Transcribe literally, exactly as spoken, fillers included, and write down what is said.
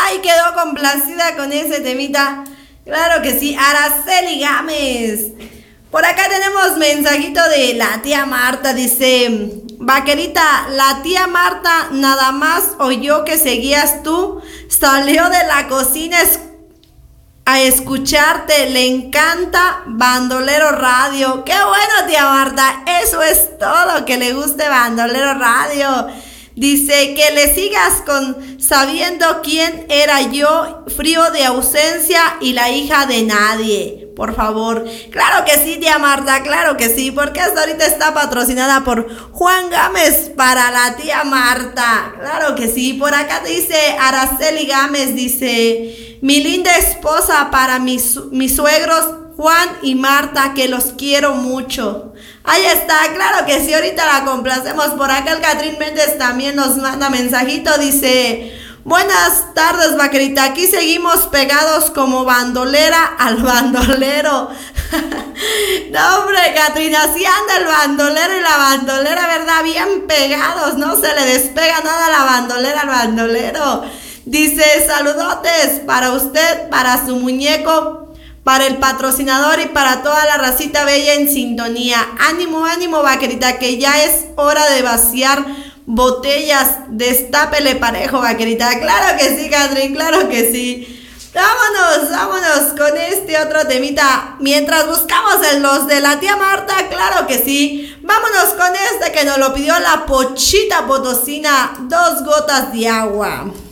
Ay, quedó complacida con ese temita. Claro que sí, Araceli Gámez. Por acá tenemos mensajito de la tía Marta, dice: vaquerita, la tía Marta nada más oyó que seguías tú, salió de la cocina a escucharte, le encanta Bandolero Radio. ¡Qué bueno, tía Marta! Eso es todo, que le guste Bandolero Radio. Dice que le sigas con sabiendo quién era yo, frío de ausencia y la hija de nadie. Por favor. Claro que sí, tía Marta, claro que sí, porque hasta ahorita está patrocinada por Juan Gámez para la tía Marta. Claro que sí. Por acá dice Araceli Gámez, dice: mi linda esposa para mis, mis suegros Juan y Marta, que los quiero mucho. Ahí está, claro que sí, ahorita la complacemos. Por acá el Catrín Méndez también nos manda mensajito, dice: buenas tardes, vaquerita, aquí seguimos pegados como bandolera al bandolero. No, hombre, Catrina, así anda el bandolero y la bandolera, ¿verdad? Bien pegados, no se le despega nada la bandolera al bandolero. Dice: saludotes para usted, para su muñeco, para el patrocinador y para toda la racita bella en sintonía. Ánimo, ánimo, vaquerita, que ya es hora de vaciar botellas. Destápele parejo, vaquerita. Claro que sí, Catrín, claro que sí. Vámonos, vámonos con este otro temita. Mientras buscamos en los de la tía Marta, claro que sí. Vámonos con este que nos lo pidió la Pochita Potosina, Dos gotas de agua.